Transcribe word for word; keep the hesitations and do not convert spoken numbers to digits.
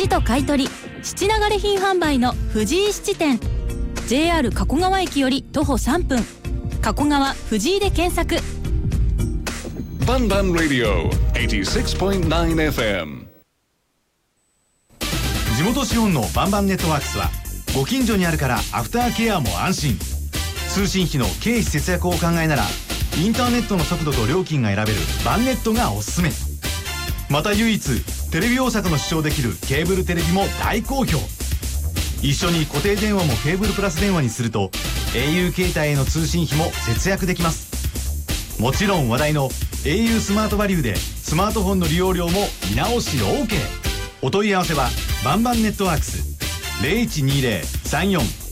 地と買い取り質流れ品販売の藤井質店、 ジェイアール 加古川駅より徒歩さんぷん、加古川藤井で検索。 バンバンラディオ はちじゅうろくてんきゅうエフエム。 地元資本のバンバンネットワークスはご近所にあるからアフターケアも安心。通信費の経費節約をお考えならインターネットの速度と料金が選べるバンネットがおすすめ。また唯一テレビ大阪の視聴できるケーブルテレビも大好評。一緒に固定電話もケーブルプラス電話にすると エーユー 携帯への通信費も節約できます。もちろん話題の エーユー スマートバリューでスマートフォンの利用料も見直し オーケー。 お問い合わせはバンバンネットワークス ゼロいちにゼロ さんよん